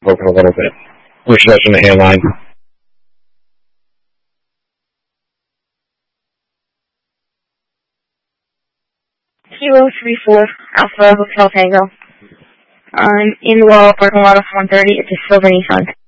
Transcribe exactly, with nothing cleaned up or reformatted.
Open a little bit. Push that from the hairline. Kilo three four, Alpha Hotel Tango. I'm in the Walla parking lot of one thirty. It's a silver Nissan.